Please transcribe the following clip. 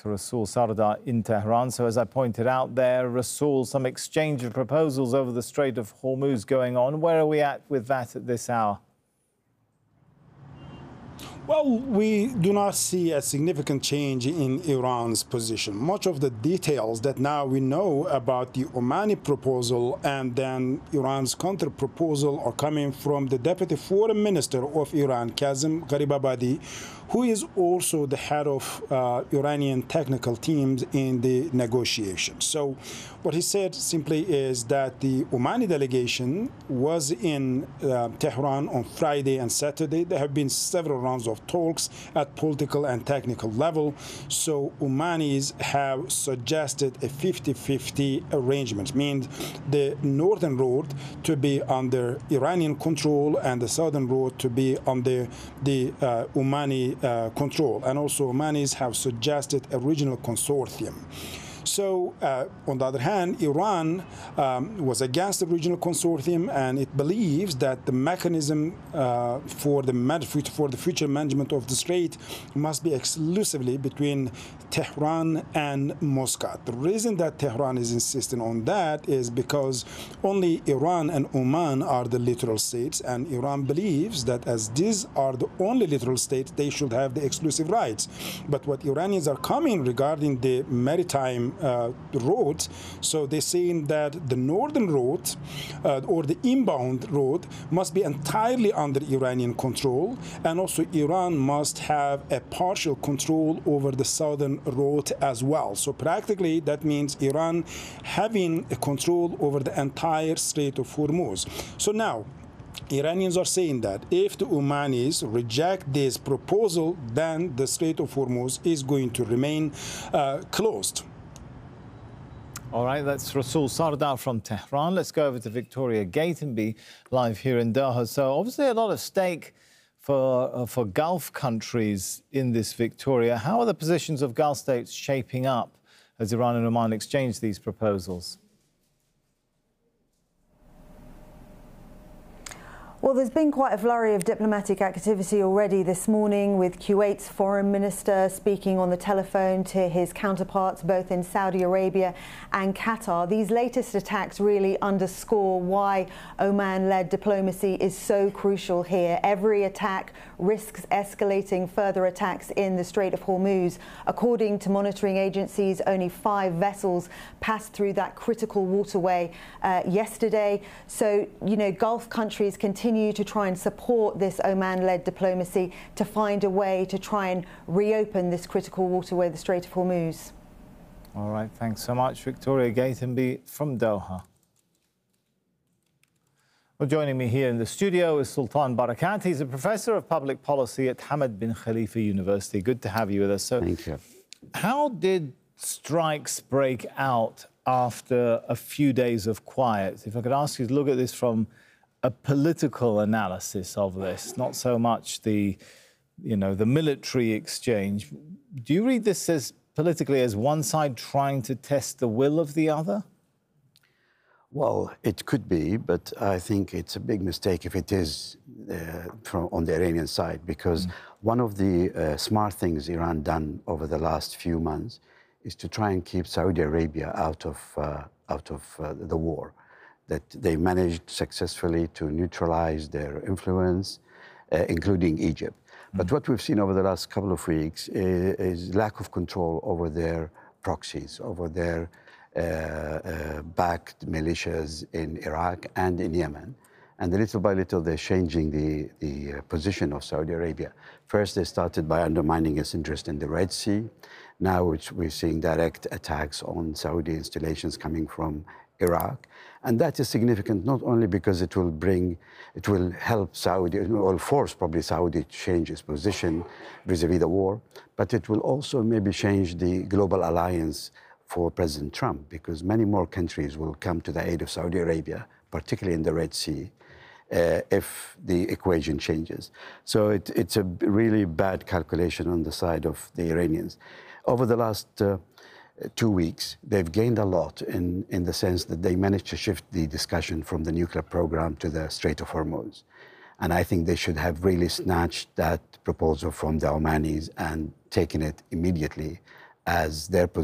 to Rasul Sardar in Tehran. So as I pointed out there, Rasul, some exchange of proposals over the Strait of Hormuz going on. Where are we at with that at this hour? Well, we do not see a significant change in Iran's position. Much of the details that now we know about the Omani proposal and then Iran's counter-proposal are coming from the Deputy Foreign Minister of Iran, Kazem Gharibabadi, who is also the head of Iranian technical teams in the negotiations. So what he said simply is that the Omani delegation was in Tehran on Friday and Saturday. There have been several rounds of talks at political and technical level. So Omanis have suggested a 50-50 arrangement, means the northern road to be under Iranian control and the southern road to be under the Omani control. And also Omanis have suggested a regional consortium. So, on the other hand, Iran was against the regional consortium, and it believes that the mechanism for the future management of the strait must be exclusively between Tehran and Muscat. The reason that Tehran is insisting on that is because only Iran and Oman are the littoral states, and Iran believes that as these are the only littoral states, they should have the exclusive rights. But what Iranians are coming regarding the maritime roads, so they're saying that the northern road or the inbound road must be entirely under Iranian control, and also Iran must have a partial control over the southern road as well. So practically that means Iran having a control over the entire Strait of Hormuz. So now Iranians are saying that if the Omanis reject this proposal, then the Strait of Hormuz is going to remain closed. All right, that's Rasul Sardar from Tehran. Let's go over to Victoria Gatenby, live here in Doha. So obviously a lot at stake for Gulf countries in this, Victoria. How are the positions of Gulf states shaping up as Iran and Oman exchange these proposals? Well, there's been quite a flurry of diplomatic activity already this morning, with Kuwait's foreign minister speaking on the telephone to his counterparts both in Saudi Arabia and Qatar. These latest attacks really underscore why Oman-led diplomacy is so crucial here. Every attack risks escalating further attacks in the Strait of Hormuz. According to monitoring agencies, only 5 vessels passed through that critical waterway yesterday. So, you know, Gulf countries continue to try and support this Oman-led diplomacy to find a way to try and reopen this critical waterway, the Strait of Hormuz. All right, thanks so much, Victoria Gatenby from Doha. Well, joining me here in the studio is Sultan Barakat. He's a professor of public policy at Hamad bin Khalifa University. Good to have you with us. So, thank you. How did strikes break out after a few days of quiet? If I could ask you to look at this from a political analysis of this, not so much the military exchange. Do you read this as politically as one side trying to test the will of the other? Well, it could be, but I think it's a big mistake if it is on the Iranian side, because one of the smart things Iran done over the last few months is to try and keep Saudi Arabia out of the war. That they managed successfully to neutralize their influence, including Egypt. But what we've seen over the last couple of weeks is lack of control over their proxies, over their backed militias in Iraq and in Yemen. And little by little, they're changing the position of Saudi Arabia. First, they started by undermining its interest in the Red Sea. Now we're seeing direct attacks on Saudi installations coming from Iraq. And that is significant not only because it will help Saudi, or force probably Saudi to change its position vis-a-vis the war, but it will also maybe change the global alliance for President Trump, because many more countries will come to the aid of Saudi Arabia, particularly in the Red Sea, if the equation changes. So it's a really bad calculation on the side of the Iranians. Over the last 2 weeks, they've gained a lot in the sense that they managed to shift the discussion from the nuclear program to the Strait of Hormuz. And I think they should have really snatched that proposal from the Omanis and taken it immediately as their position.